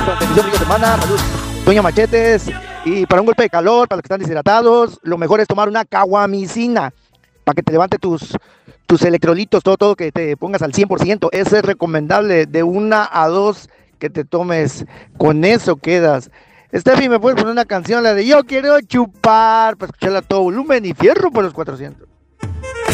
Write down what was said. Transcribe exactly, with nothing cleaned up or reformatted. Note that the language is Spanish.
bendición, fin de semana, salud, Doña Machetes. Y para un golpe de calor, para los que están deshidratados, lo mejor es tomar una caguamicina para que te levante tus, tus electrolitos, todo, todo, que te pongas al cien por ciento. Eso es recomendable, de una a dos que te tomes, con eso quedas. Steffi, ¿me puedes poner una canción, la de Yo quiero chupar, para escucharla a todo volumen y fierro por los cuatrocientos?